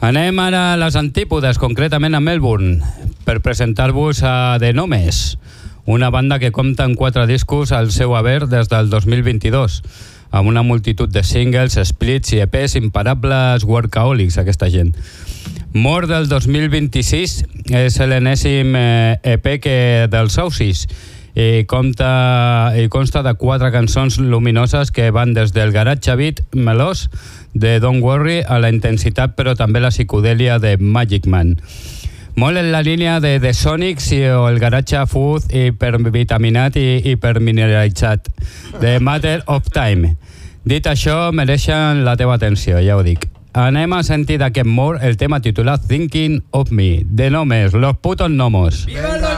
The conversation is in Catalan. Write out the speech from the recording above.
Anem ara a les antípodes, concretament a Melbourne, per presentar-vos a The Nomes, una banda que compta amb 4 discos al seu haver des del 2022, amb una multitud de singles, splits i EPs imparables workaholics, aquesta gent. More del 2026 és l'enèsim EP dels Aussies i consta de 4 cançons luminoses que van des del garatge beat melós de Don't Worry a la intensitat però també la psicodèlia de Magic Man. Molt en la línia de The Sonics o el garatge food hipervitaminat i hipermineralitzat The Matter of Time. Dit això, mereixen la teva atenció, ja ho dic. Anem a sentir d'aquest More el tema titulat Thinking of Me. The Nomes, los putos gnomos. ¡Viva los